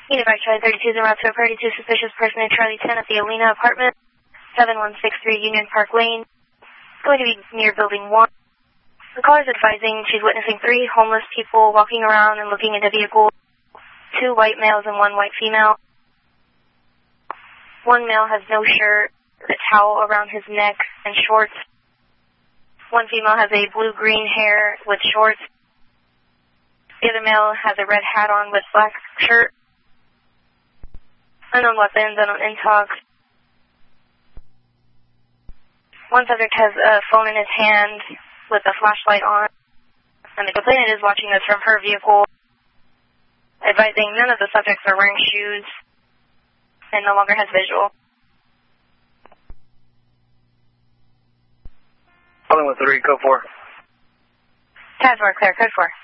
Unit by Charlie 32 is en route to a party to suspicious person in Charlie 10 at the Alina apartment, 7163 Union Park Lane. Going to be near Building 1. The caller is advising she's witnessing 3 homeless people walking around and looking into vehicles. 2 white males and 1 white female. 1 male has no shirt, a towel around his neck, and shorts. 1 female has a blue-green hair with shorts. The other male has a red hat on with black shirt. Unknown weapons, unknown intox. 1 subject has a phone in his hand with a flashlight on. And the complainant is watching this from her vehicle, advising none of the subjects are wearing shoes and no longer has visual. Calling with 3, code 4. Tazmore, clear, code 4.